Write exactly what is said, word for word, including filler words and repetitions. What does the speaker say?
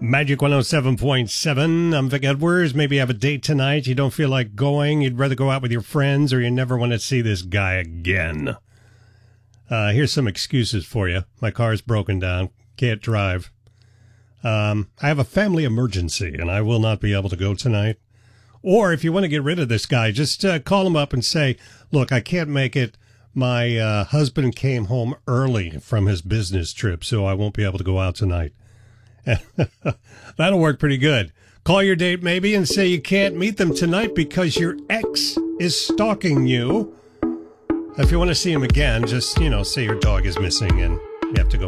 Magic one oh seven point seven. I'm Vic Edwards. Maybe you have a date tonight. You don't feel like going. You'd rather go out with your friends, or you never want to see this guy again. Uh, here's some excuses for you. My car's broken down. Can't drive. Um, I have a family emergency, and I will not be able to go tonight. Or if you want to get rid of this guy, just uh, call him up and say, look, I can't make it. My uh, husband came home early from his business trip, so I won't be able to go out tonight. That'll work pretty good. Call your date maybe and say you can't meet them tonight because your ex is stalking you. If you want to see him again, just, you know, say your dog is missing and you have to go